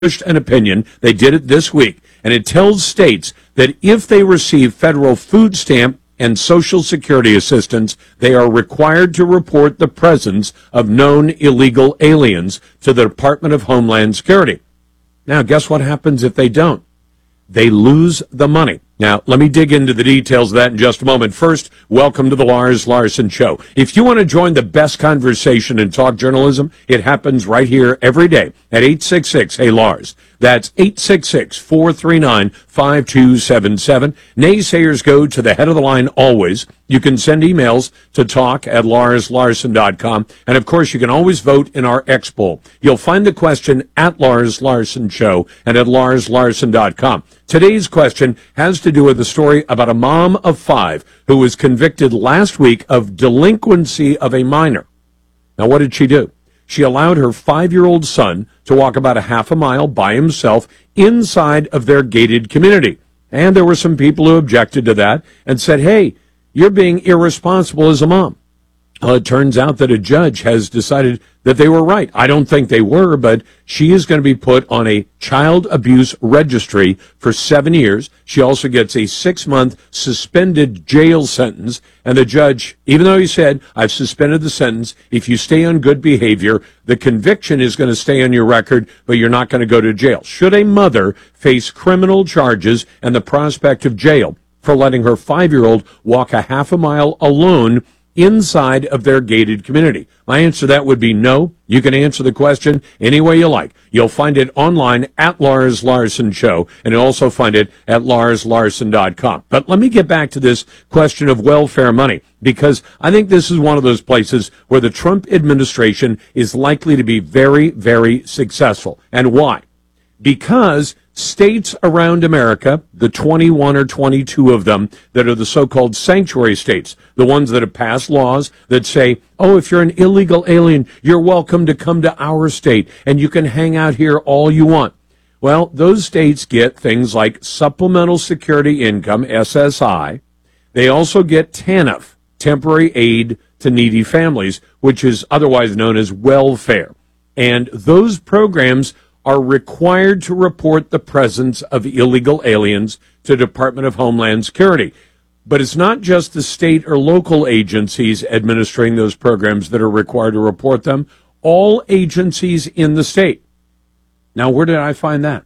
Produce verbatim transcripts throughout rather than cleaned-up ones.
published an opinion. They did it this week, and it tells states that if they receive federal food stamp and Social Security assistance, they are required to report the presence of known illegal aliens to the Department of Homeland Security. Now, guess what happens if they don't? They lose the money. Now, let me dig into the details of that in just a moment. First, welcome to the Lars Larson Show. If you want to join the best conversation in talk journalism, it happens right here every day at eight six six, hey Lars. That's eight six six, four three nine, five two seven seven. Naysayers go to the head of the line always. You can send emails to talk at lars larson dot com. And, of course, you can always vote in our X poll. You'll find the question at Lars Larson Show and at lars larson dot com. Today's question has to do with a story about a mom of five who was convicted last week of delinquency of a minor. Now, what did she do? She allowed her five-year-old son to walk about a half a mile by himself inside of their gated community. And there were some people who objected to that and said, hey, you're being irresponsible as a mom. Well, it turns out that a judge has decided that they were right. I don't think they were, but she is going to be put on a child abuse registry for seven years. She also gets a six-month suspended jail sentence. And the judge, even though he said, I've suspended the sentence, if you stay on good behavior, the conviction is going to stay on your record, but you're not going to go to jail. Should a mother face criminal charges and the prospect of jail for letting her five-year-old walk a half a mile alone inside of their gated community? My answer to that would be no. You can answer the question any way you like. You'll find it online at Lars Larson Show, and you'll also find it at lars larson dot com. But let me get back to this question of welfare money, because I think this is one of those places where the Trump administration is likely to be very, very successful. And why? Because states around America, the twenty-one or twenty-two of them that are the so-called sanctuary states, the ones that have passed laws that say, oh, if you're an illegal alien, you're welcome to come to our state and you can hang out here all you want. Well, those states get things like Supplemental Security Income, S S I. They also get TANF, Temporary Aid to Needy Families, which is otherwise known as welfare. And those programs are required to report the presence of illegal aliens to Department of Homeland Security. But it's not just the state or local agencies administering those programs that are required to report them. All agencies in the state. Now, where did I find that?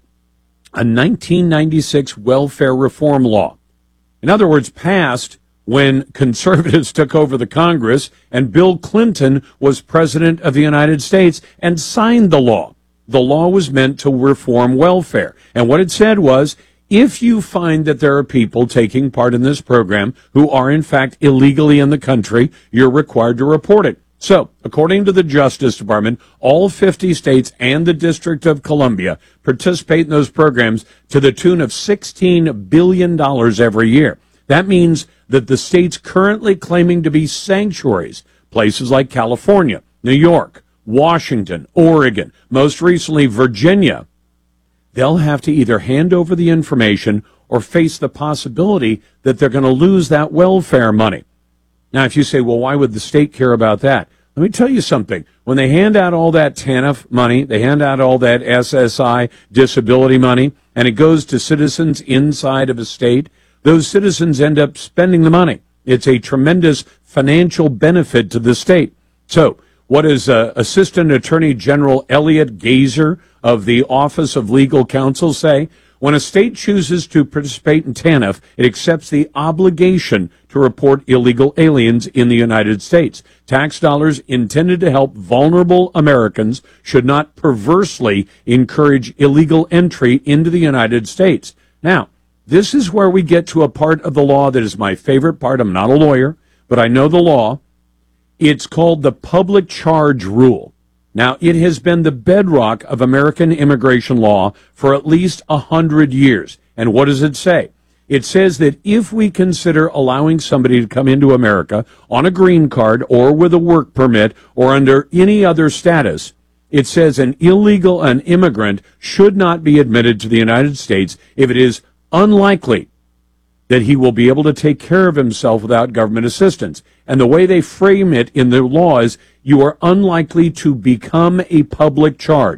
A nineteen ninety-six welfare reform law. In other words, passed when conservatives took over the Congress and Bill Clinton was president of the United States and signed the law. The law was meant to reform welfare. And what it said was, if you find that there are people taking part in this program who are in fact illegally in the country, you're required to report it. So, according to the Justice Department, all fifty states and the District of Columbia participate in those programs to the tune of sixteen billion dollars every year. That means that the states currently claiming to be sanctuaries, places like California, New York, Washington, Oregon, most recently Virginia, they'll have to either hand over the information or face the possibility that they're going to lose that welfare money. Now, if you say, well, why would the state care about that? Let me tell you something. When they hand out all that TANF money, they hand out all that S S I disability money, and it goes to citizens inside of a state, those citizens end up spending the money. It's a tremendous financial benefit to the state. So, what does uh, Assistant Attorney General Elliot Gazer of the Office of Legal Counsel say? When a state chooses to participate in TANF, it accepts the obligation to report illegal aliens in the United States. Tax dollars intended to help vulnerable Americans should not perversely encourage illegal entry into the United States. Now, this is where we get to a part of the law that is my favorite part. I'm not a lawyer, but I know the law. It's called the Public Charge Rule. Now, it has been the bedrock of American immigration law for at least a hundred years. And what does it say? It says that if we consider allowing somebody to come into America on a green card or with a work permit or under any other status, it says an illegal, an immigrant should not be admitted to the United States if it is unlikely that he will be able to take care of himself without government assistance. And the way they frame it in the law is you are unlikely to become a public charge.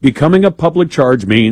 becoming a public charge means